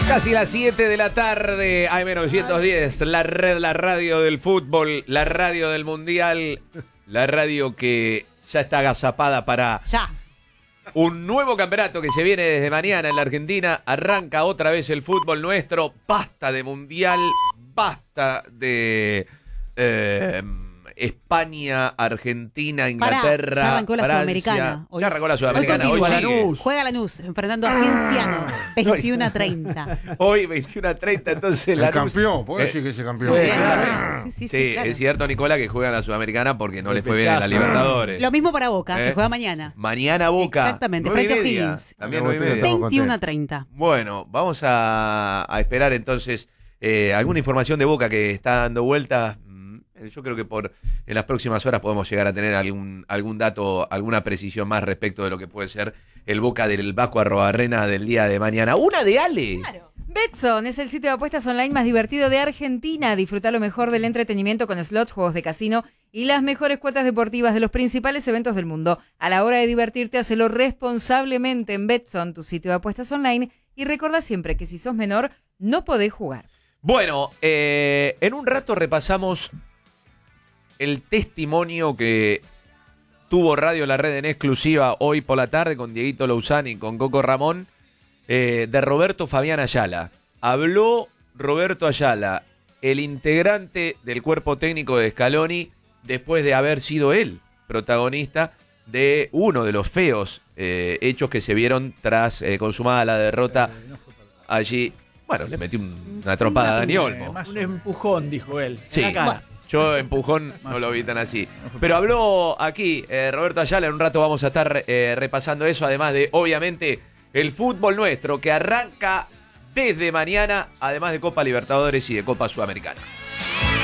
Casi las 7 de la tarde, AM910, la red, la radio del fútbol, la radio del mundial, la radio que ya está agazapada para un nuevo campeonato que se viene desde mañana en la Argentina. Arranca otra vez el fútbol nuestro, basta de mundial, basta de España, Argentina, Inglaterra, ya arrancó la Francia. Sudamericana. Ya arrancó la Sudamericana. Hoy sigue. Juega Lanús, enfrentando a Cienciano, 21-30. Hoy 21-30, entonces El Lanús. campeón, ¿puedo decir que es el campeón? Sí, Claro. sí, Sí, es cierto, Nicola, que juega en la Sudamericana porque no le fue bien en la Repechaje. Libertadores. Lo mismo para Boca, que juega mañana. Mañana Boca. Exactamente, 9:30. frente a O'Higgins. También Acá 9:30. estamos 21-30. Bueno, vamos a esperar entonces alguna información de Boca que está dando vueltas. Yo creo que en las próximas horas podemos llegar a tener algún dato, alguna precisión más respecto de lo que puede ser el Boca del Vasco Arrobarrena del día de mañana. ¡Una de Ale! Claro. Betson es el sitio de apuestas online más divertido de Argentina. Disfruta lo mejor del entretenimiento con slots, juegos de casino y las mejores cuotas deportivas de los principales eventos del mundo. A la hora de divertirte, hacelo responsablemente en Betson, tu sitio de apuestas online. Y recuerda siempre que si sos menor, no podés jugar. Bueno, en un rato repasamos el testimonio que tuvo Radio La Red en exclusiva hoy por la tarde con Dieguito Lousani y con Coco Ramón de Roberto Fabián Ayala. Habló Roberto Ayala, el integrante del cuerpo técnico de Scaloni, después de haber sido él protagonista de uno de los feos hechos que se vieron tras consumada la derrota allí. Bueno, le metió una trompada a Dani Olmo. Un empujón, dijo él. Sí. En la cara. Yo empujón no lo vi tan así. Pero habló aquí Roberto Ayala. En un rato vamos a estar repasando eso. Además de, obviamente, el fútbol nuestro que arranca desde mañana. Además de Copa Libertadores y de Copa Sudamericana.